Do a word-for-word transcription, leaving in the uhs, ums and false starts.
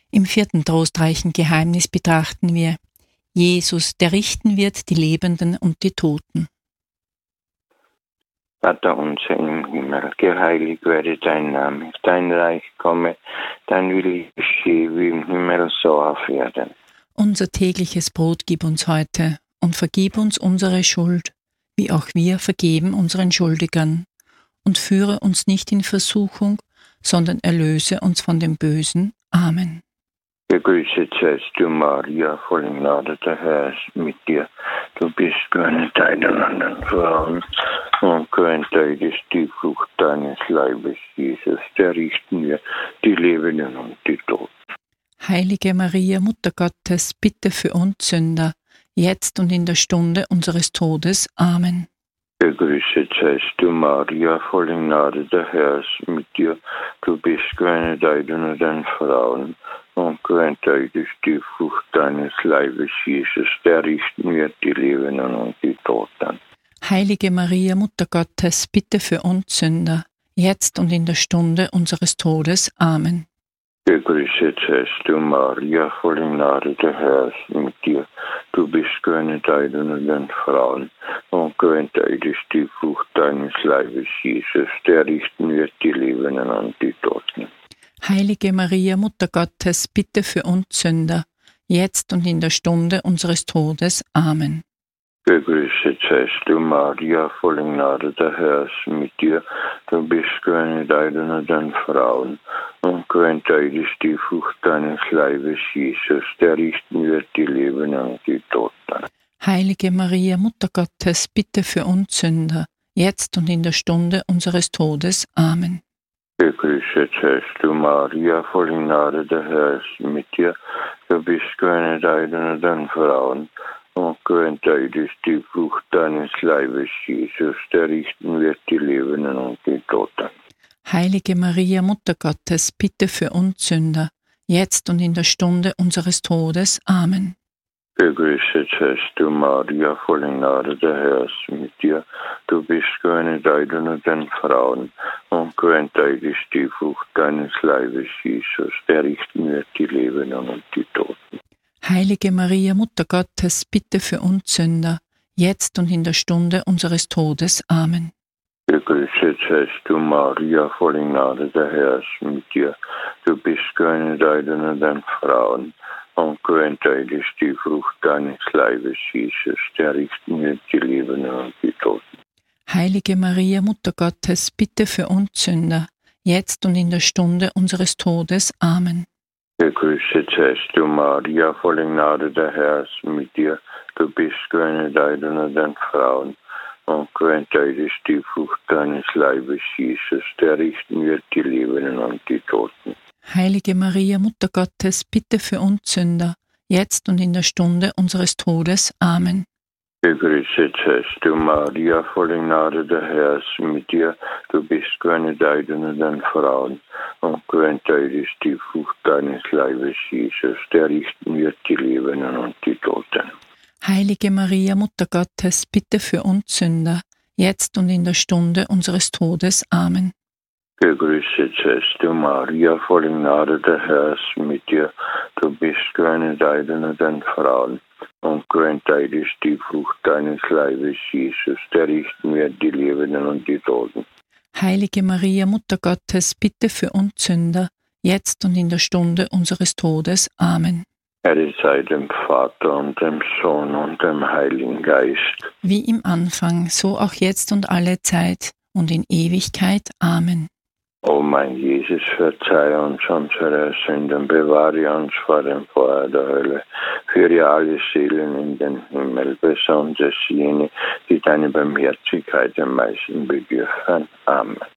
Im vierten trostreichen Geheimnis betrachten wir Jesus, der richten wird die Lebenden und die Toten. Vater unser im Himmel, geheiligt werde dein Name, dein Reich komme, dein Wille geschehe wie im Himmel so auf Erden. Unser tägliches Brot gib uns heute und vergib uns unsere Schuld, wie auch wir vergeben unseren Schuldigern. Und führe uns nicht in Versuchung, sondern erlöse uns von dem Bösen. Amen. Gegrüßet seist du, Maria, voll Gnade, der Herr ist mit dir. Du bist gewendet unter den Frauen, und gewendet ist die Frucht deines Leibes, Jesus, der richten wir die Lebenden und die Toten. Heilige Maria, Mutter Gottes, bitte für uns Sünder, jetzt und in der Stunde unseres Todes. Amen. Gegrüßet seist du, Maria, voll Gnade, der Herr ist mit dir. Du bist gewendet unter den Frauen, und gewendet ist die Frucht deines Leibes, Jesus, der richten wird die Lebenden und die Toten. Heilige Maria, Mutter Gottes, bitte für uns Sünder, jetzt und in der Stunde unseres Todes. Amen. Gegrüßet seist du, Maria, voll Gnade, der Herr ist mit dir. Du bist gewendet unter den Frauen, und gewendet ist die Frucht deines Leibes, Jesus, der richten wird die Lebenden und die Toten. Heilige Maria, Mutter Gottes, bitte für uns Sünder, jetzt und in der Stunde unseres Todes. Amen. Gegrüßet seist du, Maria, voll Gnade, der Herr ist mit dir. Du bist gewendet unter den Frauen, und gewendet ist die Frucht deines Leibes, Jesus, der richten wird die Lebenden und die Toten. Heilige Maria, Mutter Gottes, bitte für uns Sünder, jetzt und in der Stunde unseres Todes. Amen. Gegrüßet seist du, Maria, voll Gnade, der Herr ist mit dir. Du bist gewendet unter den Frauen, und gewendet ist die Frucht deines Leibes, Jesus, der richten wird die Lebenden und die Toten. Heilige Maria, Mutter Gottes, bitte für uns Sünder, jetzt und in der Stunde unseres Todes. Amen. Gegrüßet seist du, Maria, voll Gnade, der Herr ist mit dir. Du bist gewendet unter den Frauen, und gewendet ist die Frucht deines Leibes, Jesus, der richten wird die Lebenden und die Toten. Heilige Maria, Mutter Gottes, bitte für uns Sünder, jetzt und in der Stunde unseres Todes. Amen. Gegrüßet seist du, Maria, voll Gnade, der Herr ist mit dir. Du bist gewendet unter den Frauen, und gewendet ist die Frucht deines Leibes, Jesus, der richten wird die Lebenden und die Toten. Heilige Maria, Mutter Gottes, bitte für uns Sünder, jetzt und in der Stunde unseres Todes. Amen. Gegrüßet seist du, Maria, voll Gnade, der Herr ist mit dir. Du bist gewendet unter den Frauen, und gewendet ist die Frucht deines Leibes, Jesus, der richten wird die Lebenden und die Toten. Heilige Maria, Mutter Gottes, bitte für uns Sünder, jetzt und in der Stunde unseres Todes. Amen. Gegrüßet seist du, Maria, voll Gnade, der Herr ist mit dir. Du bist gewendet unter den Frauen, und gewendet ist die Frucht deines Leibes, Jesus, der richten wird die Lebenden und die Toten. Heilige Maria, Mutter Gottes, bitte für uns Sünder, jetzt und in der Stunde unseres Todes. Amen. Gegrüßet seist du, Maria, voll Gnade, der Herr ist mit dir. Du bist gewendet unter den Frauen, und gewendet ist die Frucht deines Leibes, Jesus, der richten wird die Lebenden und die Toten. Heilige Maria, Mutter Gottes, bitte für uns Sünder, jetzt und in der Stunde unseres Todes. Amen. Ehre sei dem Vater und dem Sohn und dem Heiligen Geist. Wie im Anfang, so auch jetzt und alle Zeit und in Ewigkeit. Amen. O mein Jesus, verzeih uns unsere Sünden, bewahre uns vor dem Feuer der Hölle, führe alle Seelen in den Himmel, besonders jene, die deine Barmherzigkeit am meisten bedürfen. Amen.